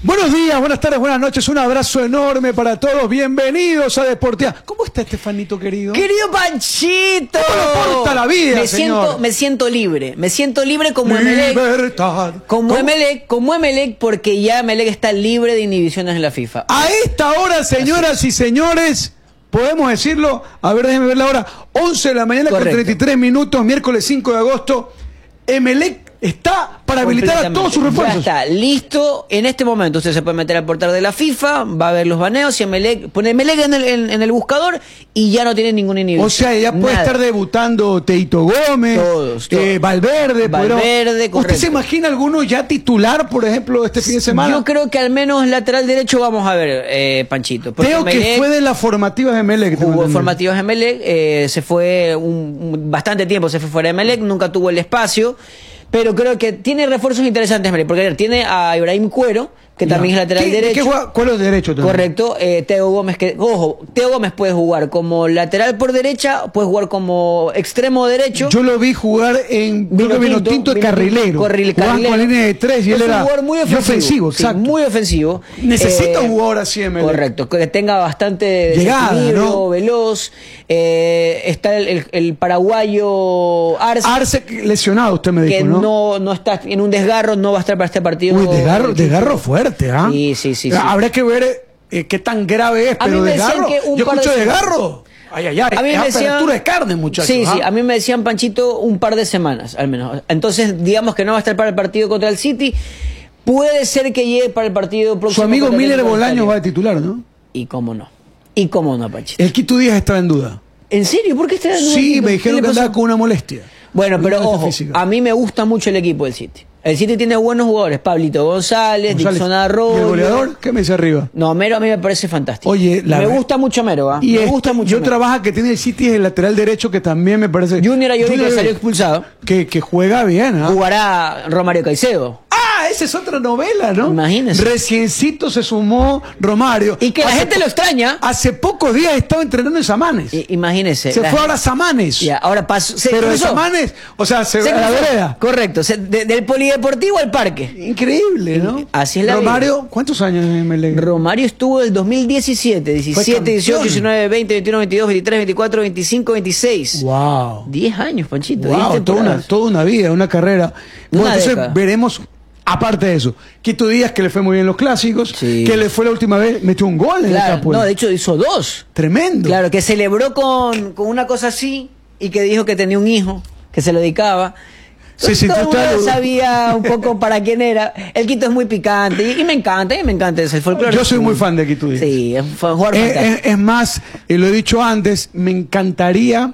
Buenos días, buenas tardes, buenas noches, un abrazo enorme para todos, bienvenidos a Deportiva. ¿Cómo está Estefanito querido? ¡Querido Panchito! ¿Cómo le porta la vida, señor? Me siento libre como Emelec. Libertad. Como Emelec, porque ya Emelec está libre de inhibiciones en la FIFA. A esta hora, señoras y señores, podemos decirlo, a ver, déjenme ver la hora, 11 de la mañana. Correcto. Con 33 minutos, miércoles 5 de agosto, Emelec está para habilitar a todos sus refuerzos. Ya está, listo. En este momento usted se puede meter al portal de la FIFA, va a ver los baneos y Emelec, pone Emelec en el buscador y ya no tiene ninguna inhibición. O sea, ya puede estar debutando Teito Gómez, todos. Valverde, correcto. ¿Usted se imagina alguno ya titular, por ejemplo, este fin de semana? Yo creo que al menos lateral derecho vamos a ver, Panchito. Creo que fue de las formativas de Emelec. Jugó formativas de Emelec, se fue bastante tiempo, se fue fuera de Emelec, nunca tuvo el espacio. Pero creo que tiene refuerzos interesantes, porque tiene a Ibrahim Cuero, que también es lateral derecho. ¿Cuál es derecho también? Correcto. Teo Gómez, Teo Gómez puede jugar como lateral por derecha, puede jugar como extremo derecho. Yo lo vi jugar en Vinotinto de carrilero. Jugaba con línea de 3 y él era muy ofensivo. Exacto. Sí, muy ofensivo. Necesita un jugador así, Emelec. Correcto, que tenga bastante llegada, ¿no? veloz. Está el paraguayo Arce lesionado, usted me dijo, que no está en un desgarro, no va a estar para este partido. Uy, desgarro fuerte, ¿ah? Sí. Habrá que ver qué tan grave es, pero desgarro. Yo escucho desgarro. Ay, a mí me decían, apertura de carne, muchachos. Sí, a mí me decían, Panchito, un par de semanas, al menos. Entonces, digamos que no va a estar para el partido contra el City. Puede ser que llegue para el partido próximo. Su amigo Miller Bolaños va de titular, ¿no? ¿Y cómo no, Panchito? El Quito Díaz estaba en duda. ¿En serio? ¿Por qué está en duda? Sí, me dijeron que andaba con una molestia. Bueno, pero ojo, a mí me gusta mucho el equipo del City. El City tiene buenos jugadores, Pablito González, Dixon Arroyo. ¿Y el goleador? ¿Qué me dice arriba? No, Mero a mí me parece fantástico. Oye, me gusta mucho Mero, ¿ah? Me gusta mucho. Yo trabaja que tiene el City es el lateral derecho, que también me parece. Junior Ayoví, que salió expulsado. Que juega bien, ¿ah? Jugará Romario Caicedo. Esa es otra novela, ¿no? Imagínese. Reciencito se sumó Romario. Y que la gente lo extraña. Hace pocos días estaba entrenando en Samanes. Imagínese. Se fue ahora a Samanes. Ya, ahora pasó. Pero de Samanes, o sea, a la vereda. Correcto. Del polideportivo al parque. Increíble, ¿no? Así es la Romario, vida. ¿Cuántos años en Emelec? Romario estuvo del 2017, 17, 18, 19, 20, 21, 22, 23, 24, 25, 26. Wow. 10 años, Panchito. Wow, toda una vida, una carrera. Bueno, entonces veremos. Aparte de eso, Quito Díaz, que le fue muy bien en los clásicos, que le fue la última vez, metió un gol en el campo. No, de hecho hizo 2. Tremendo. Claro, que celebró con una cosa así y que dijo que tenía un hijo, que se lo dedicaba. Todo el mundo sabía un poco para quién era. El Quito es muy picante y me encanta ese folclore. Yo soy muy fan de Quito Díaz. Sí, es un jugador fantástico. Es más, lo he dicho antes, me encantaría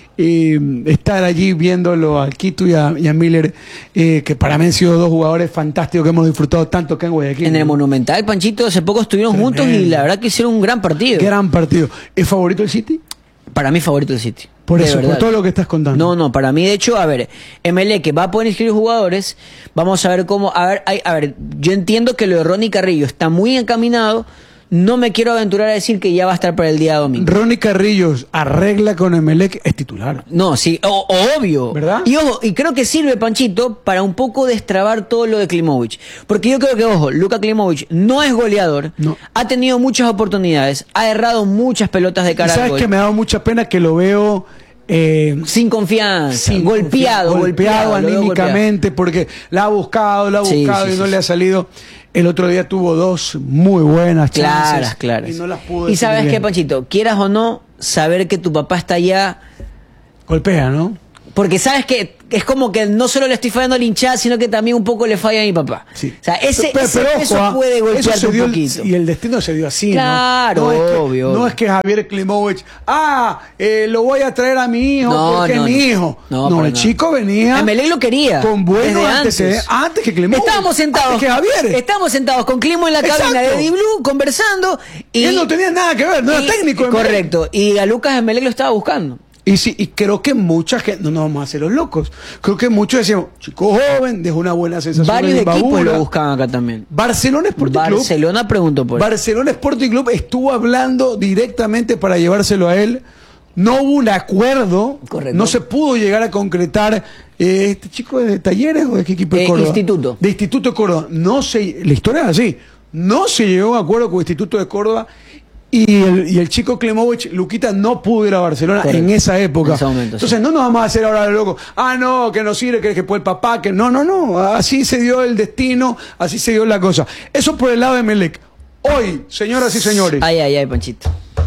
estar allí viéndolo a Quito y a Miller, que para mí han sido dos jugadores fantásticos que hemos disfrutado tanto acá en Guayaquil. En el Monumental, Panchito, hace poco estuvieron juntos y la verdad que hicieron un gran partido. Gran partido. ¿Es favorito el City? Para mí favorito el City. Por eso, por todo lo que estás contando. No, para mí, de hecho, a ver, Emelec que va a poder inscribir jugadores, vamos a ver cómo, a ver, yo entiendo que lo de Ronnie Carrillo está muy encaminado. No me quiero aventurar a decir que ya va a estar para el día domingo. Ronnie Carrillos arregla con Emelec, es titular. No, sí, obvio. ¿Verdad? Y ojo, y creo que sirve, Panchito, para un poco destrabar todo lo de Klimovic. Porque yo creo que, ojo, Luka Klimovic no es goleador, ha tenido muchas oportunidades, ha errado muchas pelotas de cara al gol. ¿Sabes que me ha dado mucha pena que lo veo sin confianza, golpeado anímicamente, porque la ha buscado y no le ha salido? El otro día tuvo 2 muy buenas chances. Claras. Y no las pudo. Y sabes qué, Panchito, quieras o no, saber que tu papá está allá golpea, ¿no? Porque sabes que es como que no solo le estoy fallando al hinchada, sino que también un poco le falla a mi papá. Sí. O sea, eso puede golpearte un poquito. Y el destino se dio así, claro, ¿no? Obvio. No es que Javier Klimovic, lo voy a traer a mi hijo porque es mi hijo. No, el chico venía. Emelec lo quería. Con buenos antes que Klimovic. Estábamos sentados con Klimo en la cabina de Di-Blue conversando. Y él no tenía nada que ver, no era técnico. Correcto. Y a Lucas Emelec lo estaba buscando. Y sí, y creo que mucha gente, no nos vamos a hacer los locos, creo que muchos decíamos, chico joven, dejó una buena sensación. Varios equipos lo buscaban acá también. Barcelona Sporting Club. Barcelona preguntó por él. Barcelona Sporting Club estuvo hablando directamente para llevárselo a él. No hubo un acuerdo. Correcto. No se pudo llegar a concretar. Este chico es de Talleres o de qué equipo de Córdoba. Instituto. De Instituto de Córdoba. No sé, la historia es así. no se llegó a un acuerdo con el Instituto de Córdoba y el chico Klemovich, Luquita, no pudo ir a Barcelona en esa época. En ese momento, entonces no nos vamos a hacer ahora de loco. No, que no sirve, que fue el papá, que no. Así se dio el destino, así se dio la cosa. Eso por el lado de Emelec. Hoy, señoras y señores. Ay, Panchito.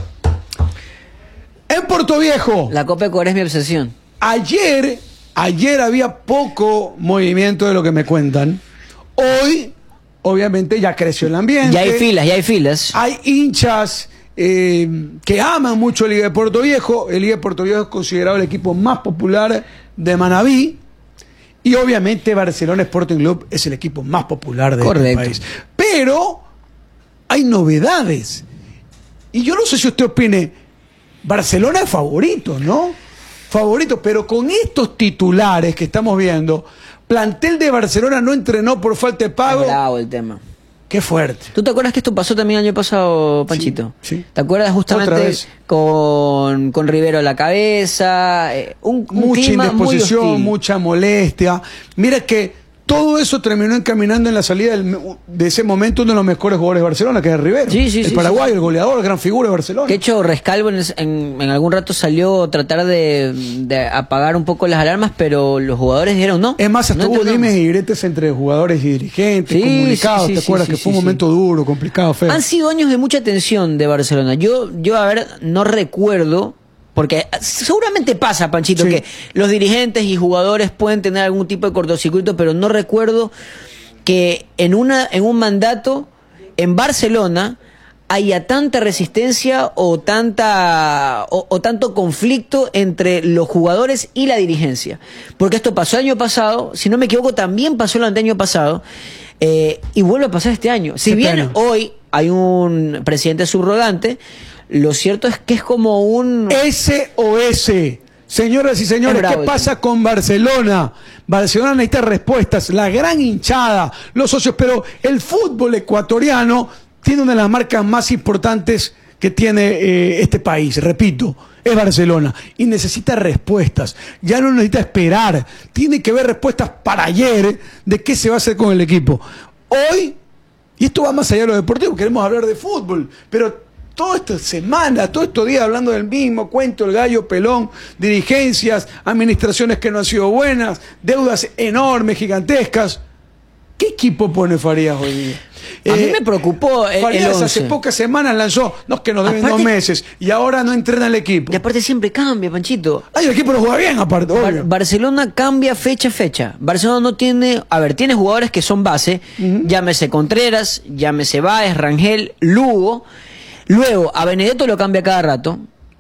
En Portoviejo. La Copa Ecuador es mi obsesión. Ayer había poco movimiento de lo que me cuentan. Hoy, obviamente, ya creció el ambiente. Ya hay filas. Hay hinchas que aman mucho el Liga de Portoviejo. El Liga de Portoviejo es considerado el equipo más popular de Manabí. Y obviamente Barcelona Sporting Club es el equipo más popular de este país. Pero hay novedades. Y yo no sé si usted opine, Barcelona es favorito, ¿no? Favorito, pero con estos titulares que estamos viendo, plantel de Barcelona no entrenó por falta de pago. Es bravo el tema. Qué fuerte. ¿Tú te acuerdas que esto pasó también el año pasado, Panchito? Sí. ¿Te acuerdas justamente con Rivero a la cabeza? Mucha indisposición, mucha molestia. Mira que todo eso terminó encaminando en la salida de ese momento uno de los mejores jugadores de Barcelona, que es Rivero. El paraguayo, el goleador, gran figura de Barcelona. De hecho, Rescalvo en algún rato salió a tratar de apagar un poco las alarmas, pero los jugadores dijeron no. Es más, hasta hubo dimes y diretes entre jugadores y dirigentes, comunicados. ¿Te acuerdas que fue un momento duro, complicado, feo? Han sido años de mucha tensión de Barcelona. Yo a ver, no recuerdo. Porque seguramente pasa, Panchito, que los dirigentes y jugadores pueden tener algún tipo de cortocircuito, pero no recuerdo que en un mandato en Barcelona haya tanta resistencia o tanto conflicto entre los jugadores y la dirigencia. Porque esto pasó el año pasado, si no me equivoco, también pasó el año pasado, y vuelve a pasar este año. Si bien hoy hay un presidente subrogante, lo cierto es que es como un SOS. Señoras y señores, ¿qué pasa con Barcelona? Barcelona necesita respuestas, la gran hinchada, los socios, pero el fútbol ecuatoriano tiene una de las marcas más importantes que tiene este país, repito, es Barcelona, y necesita respuestas, ya no necesita esperar, tiene que ver respuestas para ayer de qué se va a hacer con el equipo. Hoy, y esto va más allá de lo deportivo, queremos hablar de fútbol, pero toda esta semana, todos estos días hablando del mismo cuento, el gallo pelón, dirigencias, administraciones que no han sido buenas, deudas enormes, gigantescas. ¿Qué equipo pone Farías hoy día? A mí me preocupó Farías hace pocas semanas lanzó, no es que nos deben 2 meses, y ahora no entrena el equipo. Y aparte siempre cambia, Panchito. El equipo no juega bien, aparte. Barcelona cambia fecha a fecha. Barcelona no tiene, tiene jugadores que son base, llámese Contreras, llámese Báez, Rangel, Lugo. Luego, a Benedetto lo cambia cada rato.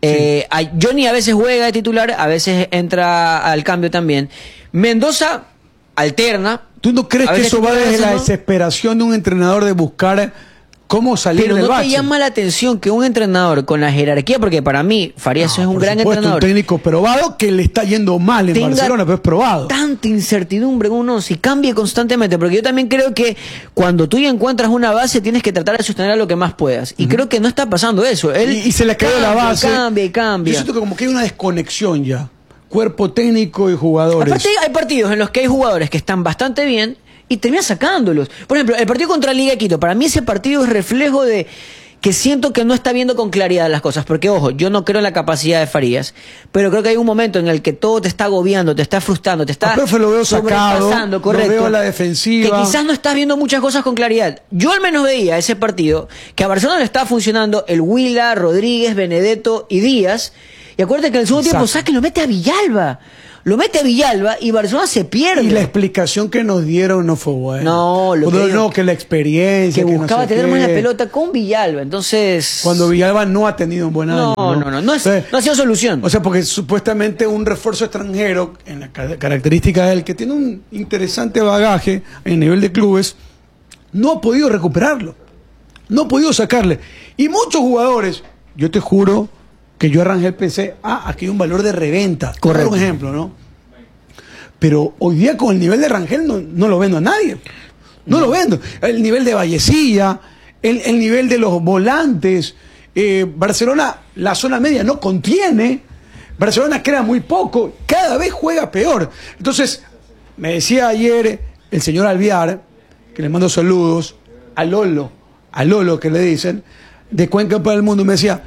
A Johnny a veces juega de titular, a veces entra al cambio también. Mendoza alterna. ¿Tú no crees que eso va desde la desesperación de un entrenador de buscar cómo salir del bache? Pero no te llama la atención que un entrenador con la jerarquía, porque para mí Farías es un gran entrenador, un técnico probado que le está yendo mal en Barcelona, pero es probado. Tanta incertidumbre uno si cambie constantemente, porque yo también creo que cuando tú ya encuentras una base tienes que tratar de sostener lo que más puedas, y creo que no está pasando eso. Y se le cayó la base. Cambia. Yo siento que como que hay una desconexión ya. Cuerpo técnico y jugadores. Aparte, hay partidos en los que hay jugadores que están bastante bien y termina sacándolos. Por ejemplo, el partido contra Liga de Quito, para mí ese partido es reflejo de que siento que no está viendo con claridad las cosas, porque ojo, yo no creo en la capacidad de Farías, pero creo que hay un momento en el que todo te está agobiando, te está frustrando, te está lo veo sacado, correcto, lo veo a la defensiva, que quizás no estás viendo muchas cosas con claridad. Yo al menos veía ese partido que a Barcelona le estaba funcionando el Huila, Rodríguez, Benedetto y Díaz, y acuérdate que en el segundo tiempo Saque lo mete a Villalba. Lo mete a Villalba y Barcelona se pierde. Y la explicación que nos dieron no fue buena. No, que la experiencia. Que buscaba no tener más la pelota con Villalba. Entonces. Cuando Villalba no ha tenido un buen año. No ha sido solución. O sea, porque supuestamente un refuerzo extranjero, en la característica de él, que tiene un interesante bagaje en nivel de clubes, no ha podido recuperarlo. No ha podido sacarle. Y muchos jugadores, yo te juro que yo a Rangel pensé, aquí hay un valor de reventa. Correcto. Por ejemplo, ¿no? Pero hoy día con el nivel de Rangel no lo vendo a nadie. No lo vendo. El nivel de Vallecilla, el nivel de los volantes. Barcelona, la zona media no contiene. Barcelona crea muy poco. Cada vez juega peor. Entonces, me decía ayer el señor Alviar, que le mando saludos, a Lolo a Lolo que le dicen, de Cuenca para el mundo, me decía,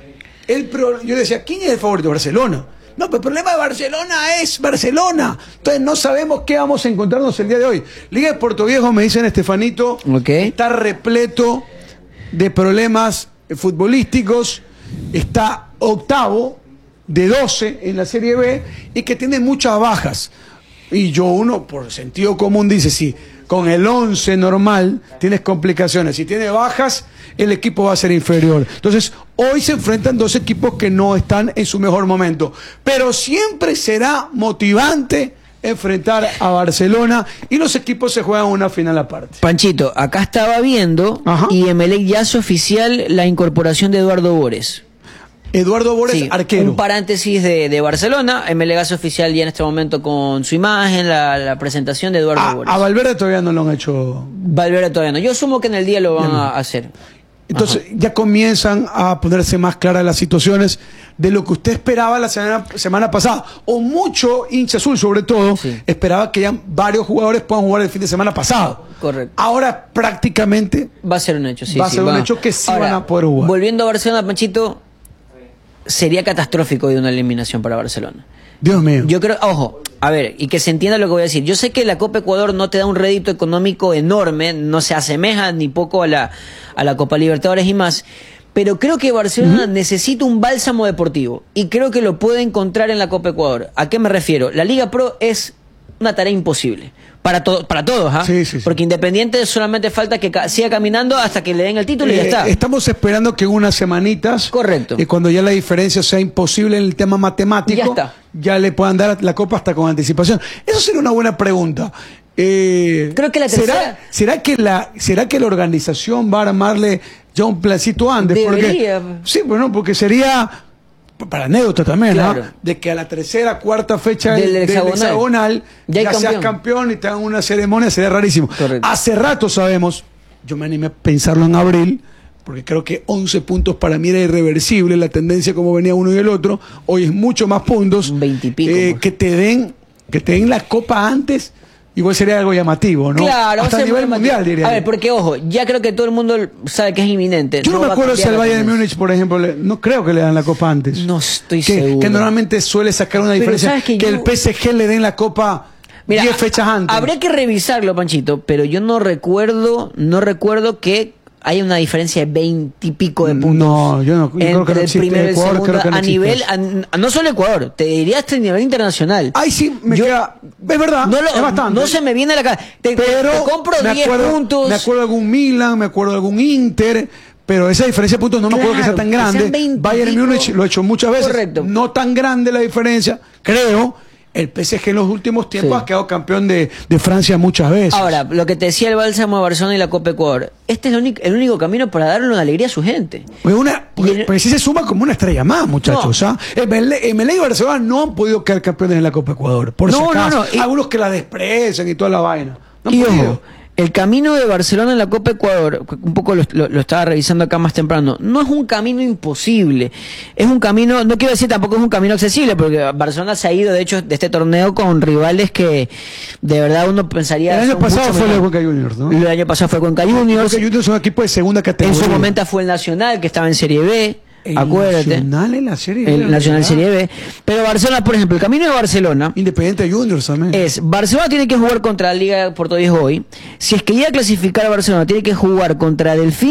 yo le decía, ¿quién es el favorito? Barcelona. No, pero el problema de Barcelona es Barcelona. Entonces no sabemos qué vamos a encontrarnos el día de hoy. Liga de Puerto Viejo, me dicen, Estefanito, está repleto de problemas futbolísticos, está octavo de 12 en la Serie B y que tiene muchas bajas. Y uno, por sentido común, dice, sí, con el 11 normal tienes complicaciones. Si tiene bajas, el equipo va a ser inferior. Entonces, hoy se enfrentan dos equipos que no están en su mejor momento. Pero siempre será motivante enfrentar a Barcelona y los equipos se juegan una final aparte. Panchito, acá estaba viendo y Emelec ya hace oficial la incorporación de Eduardo Bores. Eduardo Bores, sí, arquero. Un paréntesis de Barcelona. Emelec hace oficial ya en este momento con su imagen la presentación de Eduardo Bores. A Valverde todavía no lo han hecho. Valverde todavía no. Yo asumo que en el día lo van a hacer. Entonces ya comienzan a ponerse más claras las situaciones de lo que usted esperaba la semana pasada, o mucho hincha azul sobre todo, esperaba que ya varios jugadores puedan jugar el fin de semana pasado. Correcto. Ahora prácticamente va a ser un hecho, va a ser un hecho que sí van a poder jugar. Volviendo a Barcelona, Panchito, sería catastrófico de una eliminación para Barcelona. Dios mío. Yo creo, ojo, a ver, y que se entienda lo que voy a decir. Yo sé que la Copa Ecuador no te da un rédito económico enorme, no se asemeja ni poco a la Copa Libertadores y más, pero creo que Barcelona necesita un bálsamo deportivo y creo que lo puede encontrar en la Copa Ecuador. ¿A qué me refiero? La Liga Pro es una tarea imposible. Para todos, ¿ah? Sí, sí, sí. Porque Independiente solamente falta que siga caminando hasta que le den el título y ya está. Estamos esperando que unas semanitas, correcto, cuando ya la diferencia sea imposible en el tema matemático, ya le puedan dar la copa hasta con anticipación. Eso sería una buena pregunta. Creo que la tercera... ¿Será que la organización va a armarle ya un placito antes? Debería. Sí, bueno, porque sería... Para anécdota también, claro, ¿no? De que a la tercera, cuarta fecha del hexagonal ya seas campeón y te hagan una ceremonia, sería rarísimo. Correcto. Hace rato sabemos, yo me animé a pensarlo en abril, porque creo que 11 puntos para mí era irreversible la tendencia como venía uno y el otro. Hoy es mucho más puntos. 20 y pico. Que te den la copa antes. Igual sería algo llamativo, ¿no? Claro, hasta a nivel mundial, diría. A ver, porque ojo, ya creo que todo el mundo sabe que es inminente. Yo no me acuerdo si al Bayern de Múnich, por ejemplo, no creo que le dan la copa antes. No estoy seguro. Que normalmente suele sacar una diferencia. Que el PSG le den la copa 10 fechas antes. Habría que revisarlo, Panchito, pero yo no recuerdo que hay una diferencia de 20 y pico de puntos. No, yo creo que no existe. El primero y el Ecuador, segundo, creo que no a nivel, no solo Ecuador, te diría hasta a nivel internacional. Ay, sí, queda, es verdad, es bastante. No se me viene a la cara. Te compro 10 puntos. Me acuerdo de algún Milan, me acuerdo de algún Inter, pero esa diferencia de puntos no me acuerdo que sea tan grande. Bayern Múnich lo ha hecho muchas veces. Correcto. No tan grande la diferencia, creo. El PSG en los últimos tiempos ha quedado campeón de Francia muchas veces. Ahora, lo que te decía el bálsamo de Barcelona y la Copa Ecuador, este es el único camino para darle una alegría a su gente. Porque sí se suma como una estrella más, muchachos. No. Emelec y Barcelona no han podido quedar campeones en la Copa Ecuador. Por si acaso. Algunos que la desprecian y toda la vaina. No han podido. Ojo, el camino de Barcelona en la Copa Ecuador, un poco lo estaba revisando acá más temprano, no es un camino imposible, es un camino, no quiero decir tampoco es un camino accesible, porque Barcelona se ha ido de hecho de este torneo con rivales que de verdad uno pensaría... El año pasado fue el Cuenca Juniors, ¿no? El año pasado fue Cuenca Juniors. Cuenca Juniors es un equipo de segunda categoría. En su momento fue el Nacional, que estaba en Serie B. Acuérdate. Nacional en la Serie B. El Nacional Serie B. Pero Barcelona, por ejemplo, el camino de Barcelona. Independiente Juniors también. Barcelona tiene que jugar contra la Liga de Puerto Viejo hoy. Si es que llega a clasificar a Barcelona, tiene que jugar contra Delfín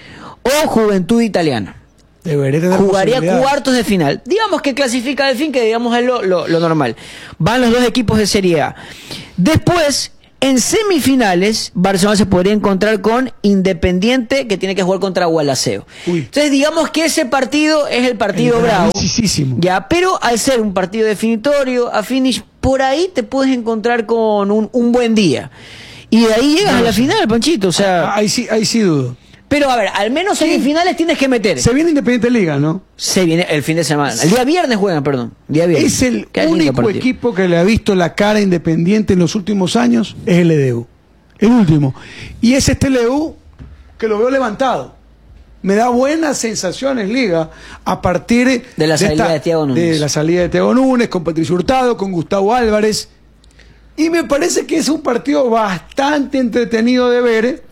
o Juventud Italiana. Jugaría cuartos de final. Digamos que clasifica Delfín, que digamos es lo normal. Van los dos equipos de Serie A. Después, en semifinales, Barcelona se podría encontrar con Independiente, que tiene que jugar contra Gualaceo. Entonces, digamos que ese partido es el partido bravo. Ya, pero al ser un partido definitorio, a finish, por ahí te puedes encontrar con un buen día. Y de ahí llegas a la final, Panchito. O sea, ahí sí dudo. Pero a ver, al menos semifinales tienes que meter. Se viene Independiente Liga, ¿no? Se viene el fin de semana. El día viernes juegan, perdón. Día viernes. Es el único equipo que le ha visto la cara Independiente en los últimos años, es el LDU. El último. Y es este LDU que lo veo levantado. Me da buenas sensaciones, Liga, a partir de la salida de Thiago Núñez. De la salida de Thiago Núñez, con Patricio Hurtado, con Gustavo Álvarez. Y me parece que es un partido bastante entretenido de ver.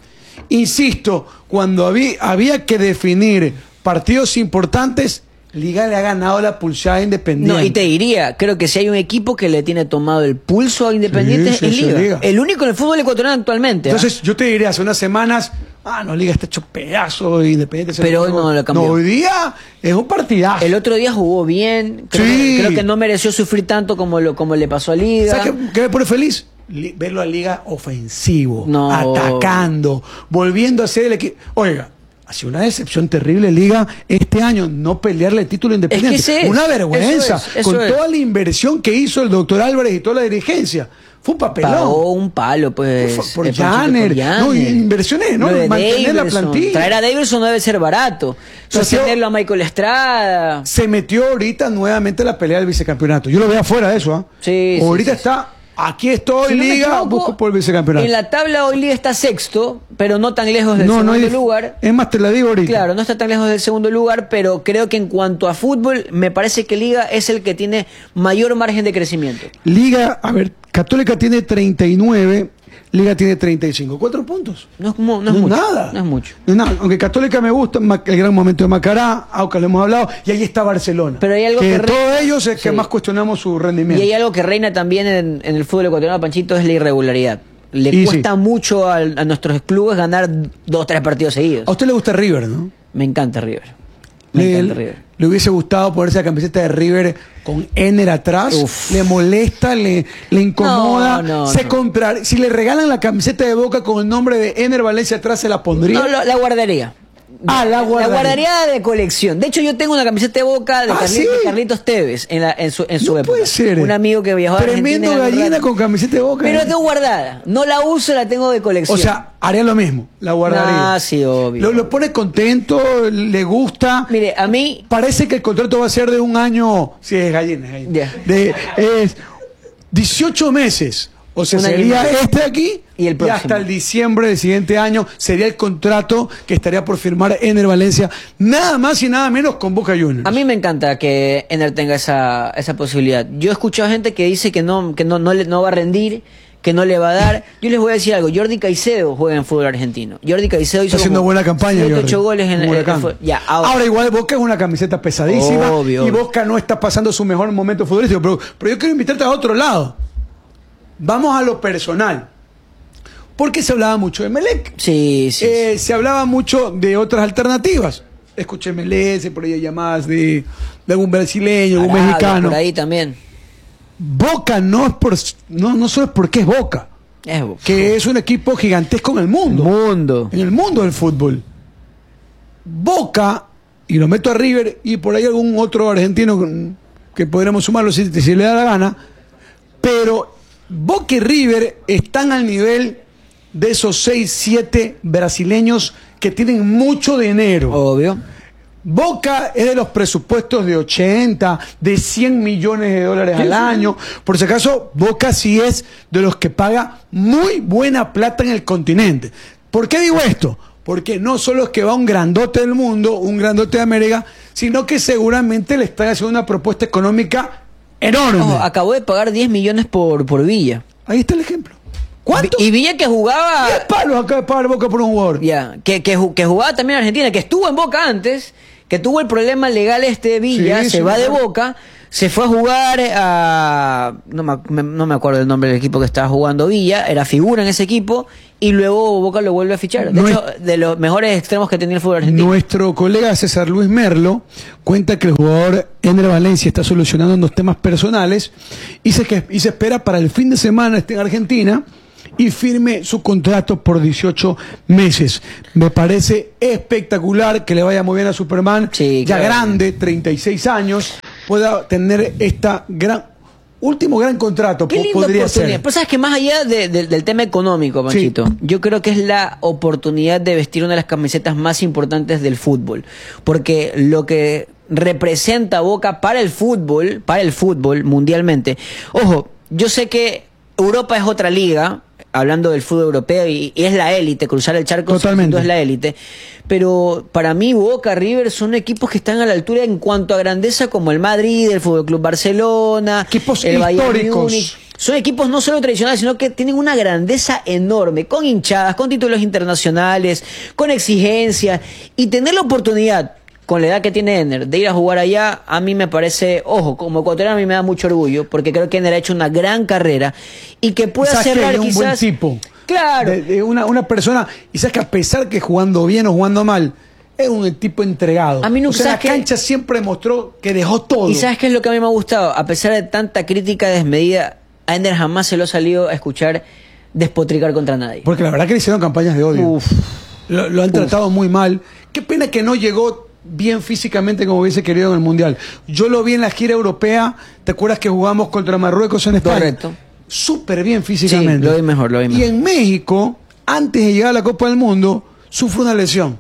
insisto, cuando había que definir partidos importantes, Liga le ha ganado la pulsada a Independiente. No, y te diría, creo que si hay un equipo que le tiene tomado el pulso a Independiente es Liga. El único en el fútbol ecuatoriano actualmente. Entonces, yo te diría, hace unas semanas, Liga está hecho pedazo, Independiente. Pero hoy no lo cambió. No, hoy día es un partidazo. El otro día jugó bien. Creo que no mereció sufrir tanto como le pasó a Liga. ¿Sabes qué me pone feliz? Verlo a Liga ofensivo, atacando, volviendo a ser el equipo. Oiga, ha sido una decepción terrible Liga este año no pelearle el título Independiente. Es que una vergüenza eso con toda la inversión que hizo el doctor Álvarez y toda la dirigencia. Fue un papelón. Pagó un palo, pues. Por Janner. No, inversiones, ¿no? Mantener la plantilla. Traer a Davidson no debe ser barato. Sostenerlo a Michael Estrada. Se metió ahorita nuevamente la pelea del vicecampeonato. Yo lo veo afuera de eso, Sí. Ahorita está. Aquí estoy, Liga, busco por el vicecampeonato. En la tabla hoy Liga está sexto, pero no tan lejos del segundo lugar. Es más, te la digo ahorita. Claro, no está tan lejos del segundo lugar, pero creo que en cuanto a fútbol, me parece que Liga es el que tiene mayor margen de crecimiento. Liga, Católica tiene 39, Liga tiene 35. 4 puntos. No es mucho. Nada. No es mucho. No es nada. Aunque Católica me gusta, el gran momento de Macará, Aucas lo hemos hablado, y ahí está Barcelona. Pero hay algo que de todos ellos es que más cuestionamos su rendimiento. Y hay algo que reina también en el fútbol ecuatoriano, Panchito, es la irregularidad. Le cuesta mucho a nuestros clubes ganar 2 o 3 partidos seguidos. A usted le gusta River, ¿no? Me encanta River. Le hubiese gustado ponerse la camiseta de River con Ener atrás. Uf. Le molesta, le incomoda. Comprar. Si le regalan la camiseta de Boca con el nombre de Ener Valencia atrás, se la pondría. No, la guardaría. La guardaría de colección. De hecho, yo tengo una camiseta de Boca de Carlitos Tevez en su época. Puede ser. Un amigo que viajó a Argentina. Tremendo gallina con camiseta de Boca. Pero la tengo guardada. No la uso, la tengo de colección. O sea, haría lo mismo. La guardaría. Sí, obvio. Lo pone contento, le gusta. Mire, a mí. Parece que el contrato va a ser de un año. Sí, es gallina. Yeah. 18 meses. O sea, sería aquí y hasta el diciembre del siguiente año sería el contrato que estaría por firmar Ener Valencia, nada más y nada menos con Boca Juniors. A mí me encanta que Ener tenga esa posibilidad. Yo he escuchado gente que dice que no va a rendir, que no le va a dar. Yo les voy a decir algo. Jordi Caicedo juega en fútbol argentino. Jordi Caicedo hizo haciendo buena campaña. 8 goles en el ahora igual Boca es una camiseta pesadísima. Obvio. Y Boca no está pasando su mejor momento futbolístico. Pero yo quiero invitarte a otro lado. Vamos a lo personal. Porque se hablaba mucho de Emelec. Sí. Se hablaba mucho de otras alternativas. Escuché MLS, por ahí hay llamadas de algún brasileño, algún mexicano. Por ahí también. Boca no solo es porque es Boca. Es Boca. Que es un equipo gigantesco en el mundo. En el mundo del fútbol. Boca, y lo meto a River, y por ahí algún otro argentino que podremos sumarlo si le da la gana, pero Boca y River están al nivel de esos 6, 7 brasileños que tienen mucho dinero. Obvio. Boca es de los presupuestos de 80, de 100 millones de dólares al año. Por si acaso, Boca sí es de los que paga muy buena plata en el continente. ¿Por qué digo esto? Porque no solo es que va un grandote del mundo, un grandote de América, sino que seguramente le están haciendo una propuesta económica enorme. Acabó de pagar 10 millones por Villa. Ahí está el ejemplo. ¿Cuánto? Y Villa que jugaba... 10 palos acaba de pagar Boca por un jugador. Ya, que jugaba también en Argentina, que estuvo en Boca antes, que tuvo el problema legal de Villa, se va de Boca, se fue a jugar a... No me acuerdo el nombre del equipo que estaba jugando Villa, era figura en ese equipo, y luego Boca lo vuelve a fichar. De hecho, de los mejores extremos que tenía el fútbol argentino. Nuestro colega César Luis Merlo cuenta que el jugador Ener Valencia está solucionando unos temas personales y se espera para el fin de semana esté en Argentina y firme su contrato por 18 meses. Me parece espectacular que le vaya muy bien a Superman, grande, 36 años, pueda tener esta último gran contrato. Qué linda podría oportunidad. ser. Pero sabes que más allá del tema económico, Panchito, yo creo que es la oportunidad de vestir una de las camisetas más importantes del fútbol. Porque lo que representa Boca para el fútbol mundialmente. Ojo, yo sé que Europa es otra liga. hablando del fútbol europeo, y es la élite, cruzar el charco totalmente es la élite. Pero para mí Boca, River son equipos que están a la altura en cuanto a grandeza, como el Madrid, el Fútbol Club Barcelona, equipos el históricos. Bayern Múnich. Son equipos no solo tradicionales, sino que tienen una grandeza enorme, con hinchadas, con títulos internacionales, con exigencias, y tener la oportunidad, con la edad que tiene Ener, de ir a jugar allá, a mí me parece, ojo, como ecuatoriano a mí me da mucho orgullo, porque creo que Ener ha hecho una gran carrera y que pueda cerrar quizás... un buen tipo. Claro. De una persona, y sabes que a pesar que jugando bien o jugando mal, es un tipo entregado. A mí nunca, o sea, la cancha siempre demostró que dejó todo. ¿Y sabes qué es lo que a mí me ha gustado? A pesar de tanta crítica desmedida, a Ener jamás se lo ha salido a escuchar despotricar contra nadie. Porque la verdad que le hicieron campañas de odio. Lo han tratado muy mal. Qué pena que no llegó bien físicamente como hubiese querido en el Mundial. Yo lo vi en la gira europea. ¿Te acuerdas que jugamos contra Marruecos en España? Correcto. Súper bien físicamente. Sí, lo vi mejor. Y en México, antes de llegar a la Copa del Mundo, sufre una lesión.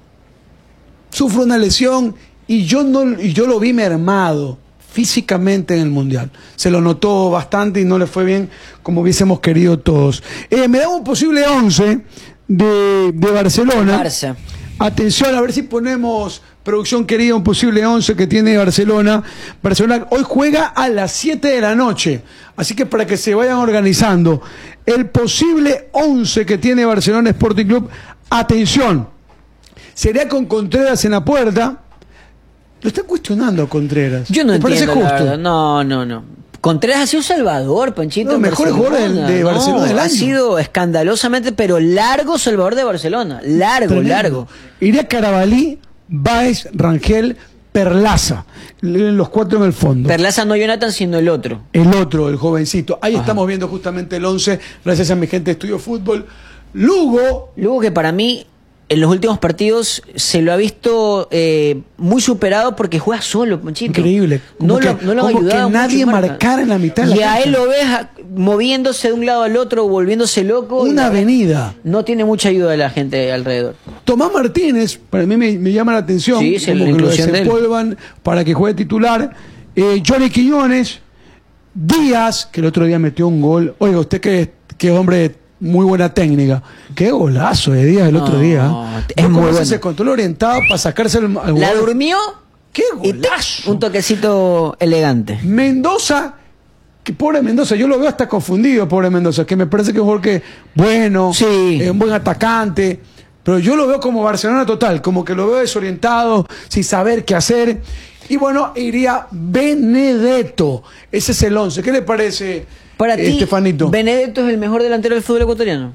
Y yo lo vi mermado físicamente en el Mundial. Se lo notó bastante y no le fue bien como hubiésemos querido todos. Me da un posible 11 de Barcelona. Barça. Atención, a ver si ponemos, producción querida, un posible 11 que tiene Barcelona. Barcelona hoy juega a las 7 de la noche. Así que para que se vayan organizando. El posible 11 que tiene Barcelona Sporting Club. Atención. Sería con Contreras en la puerta. Lo están cuestionando a Contreras. Yo no entiendo. ¿Te parece justo? No. Contreras ha sido salvador, Panchito. Los mejores jugadores de Barcelona del año. Ha sido escandalosamente, pero largo salvador de Barcelona. Largo. Iría Carabalí, Báez, Rangel, Perlaza. Los 4 en el fondo. Perlaza no Jonathan, sino el otro. El jovencito. Ahí estamos viendo justamente el 11, gracias a mi gente de Estudio Fútbol. Lugo, que para mí en los últimos partidos se lo ha visto muy superado porque juega solo, Panchito. Increíble. No lo han ayudado que nadie marcara en la mitad de la cancha. Y a él cancha. lo ves moviéndose de un lado al otro, volviéndose loco. Una avenida. No tiene mucha ayuda de la gente alrededor. Tomás Martínez, para mí me llama la atención. Sí, como que lo desempolvan para que juegue titular. Johnny Quiñones, Díaz, que el otro día metió un gol. Oiga, usted que es hombre de muy buena técnica. Qué golazo de Díaz el otro día. Es muy bueno. Se control orientado para sacarse al gol. La durmió. Qué golazo. Un toquecito elegante. Mendoza, que pobre Mendoza, yo lo veo hasta confundido, pobre Mendoza, que me parece que es un jugador que bueno, sí, un buen atacante, pero yo lo veo como Barcelona total, como que lo veo desorientado, sin saber qué hacer. Y bueno, iría Benedetto. Ese es el 11. ¿Qué le parece? Para ti, Estefanito. ¿Benedetto es el mejor delantero del fútbol ecuatoriano?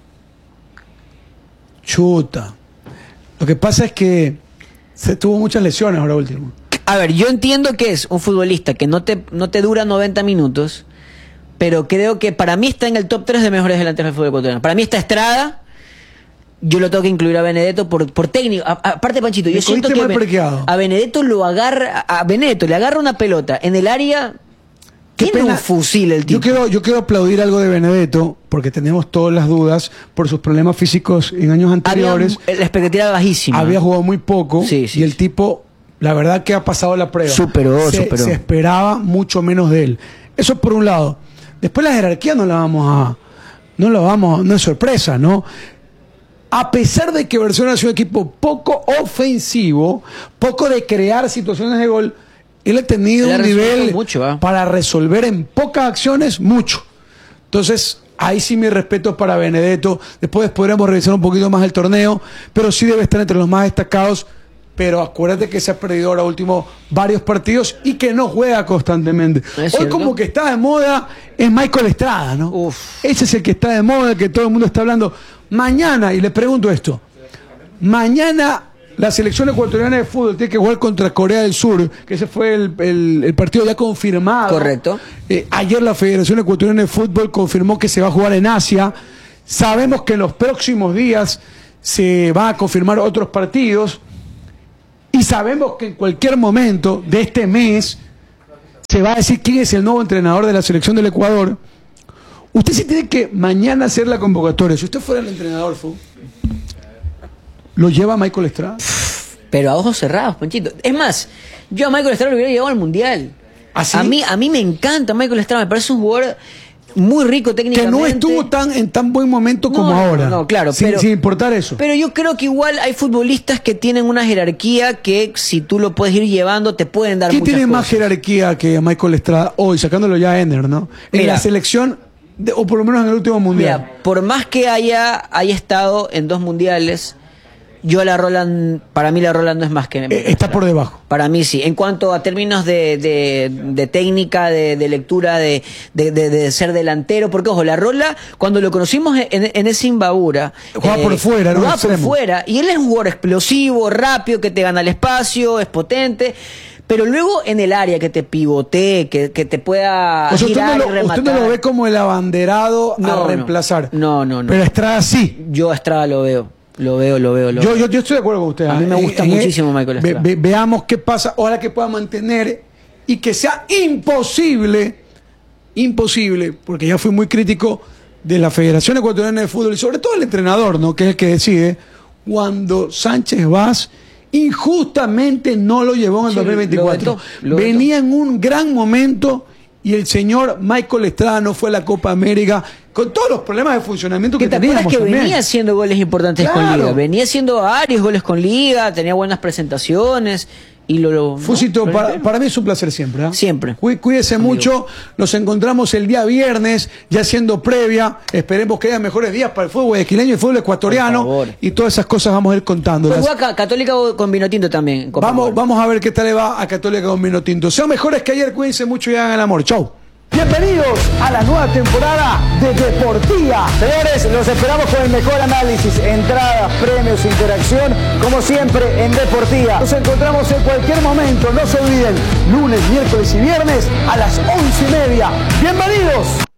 Chuta. Lo que pasa es que se tuvo muchas lesiones ahora último. A ver, yo entiendo que es un futbolista que no te dura 90 minutos, pero creo que para mí está en el top 3 de mejores delanteros del fútbol ecuatoriano. Para mí está Estrada. Yo lo tengo que incluir a Benedetto por técnico. Aparte, Panchito, yo siento que a Benedetto le agarra una pelota en el área. Tiene un fusil el tipo. Yo quiero aplaudir algo de Benedetto, porque tenemos todas las dudas por sus problemas físicos en años anteriores. La expectativa bajísima. Había jugado muy poco y el tipo, la verdad que ha pasado la prueba. Superó. Se esperaba mucho menos de él. Eso por un lado. Después la jerarquía no es sorpresa, ¿no? A pesar de que Barcelona es un equipo poco ofensivo, poco de crear situaciones de gol, él ha tenido un nivel para resolver en pocas acciones mucho. Entonces, ahí sí mi respeto para Benedetto. Después podremos revisar un poquito más el torneo, pero sí debe estar entre los más destacados. Pero acuérdate que se ha perdido ahora último varios partidos y que no juega constantemente. Hoy como que está de moda es Michael Estrada, ¿no? Ese es el que está de moda, que todo el mundo está hablando. Mañana, y le pregunto esto, mañana la selección ecuatoriana de fútbol tiene que jugar contra Corea del Sur, que ese fue el partido ya confirmado. Correcto. Ayer la Federación Ecuatoriana de Fútbol confirmó que se va a jugar en Asia. Sabemos que en los próximos días se van a confirmar otros partidos. Y sabemos que en cualquier momento de este mes se va a decir quién es el nuevo entrenador de la selección del Ecuador. Usted sí tiene que mañana hacer la convocatoria. Si usted fuera el entrenador, ¿lo lleva a Michael Estrada? Pero a ojos cerrados, Panchito. Es más, yo a Michael Estrada lo hubiera llevado al Mundial. ¿Ah, sí? A mí me encanta Michael Estrada. Me parece un jugador muy rico técnicamente. Que no estuvo en tan buen momento como ahora. No, claro. Sin importar eso. Pero yo creo que igual hay futbolistas que tienen una jerarquía que si tú lo puedes ir llevando te pueden dar muchas cosas. ¿Quién tiene más jerarquía que Michael Estrada hoy, sacándolo ya a Ender, ¿no? En la selección, o por lo menos en el último mundial. Mira, por más que haya estado en 2 mundiales, yo la Roland, para mí la Roland no es más que... Está por debajo. Para mí sí. En cuanto a términos de técnica, de lectura, de ser delantero, porque ojo, la Rola, cuando lo conocimos en ese Imbabura... Juega por fuera, ¿no? Juega por fuera, y él es un jugador explosivo, rápido, que te gana el espacio, es potente... Pero luego en el área que te pivotee, que te pueda girar y rematar. Usted no lo ve como el abanderado a reemplazar. No. Pero Estrada sí. Yo a Estrada lo veo. Yo estoy de acuerdo con usted. A mí me gusta muchísimo Michael Estrada. Veamos qué pasa. Ojalá que pueda mantener y que sea imposible, porque ya fui muy crítico de la Federación Ecuatoriana de Fútbol y sobre todo el entrenador, ¿no? Que es el que decide, cuando Sánchez Vaz injustamente no lo llevó en el 2024. Venía en un gran momento y el señor Michael Estrada no fue a la Copa América con todos los problemas de funcionamiento que teníamos. ¿Te acuerdas que venía haciendo goles importantes con Liga? Venía haciendo varios goles con Liga, tenía buenas presentaciones. Y Fusito, para mí es un placer siempre. Siempre. Cuídese mucho. Nos encontramos el día viernes, ya siendo previa. Esperemos que haya mejores días para el fútbol guayaquileño y el fútbol ecuatoriano. Y todas esas cosas vamos a ir contándolas. Pues juega Católica con Vinotinto también. Vamos a ver qué tal le va a Católica con Vinotinto. Sean mejores que ayer, cuídense mucho y hagan el amor. Chau. Bienvenidos a la nueva temporada de Deportía. Señores, los esperamos con el mejor análisis, entradas, premios, interacción, como siempre en Deportía. Nos encontramos en cualquier momento, no se olviden, lunes, miércoles y viernes a las 11:30. ¡Bienvenidos!